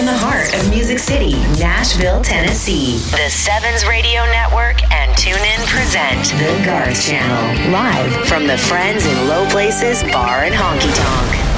the heart of Music City, Nashville, Tennessee. The Sevens Radio Network and TuneIn present The Garth Channel, live from the Friends in Low Places Bar and Honky Tonk.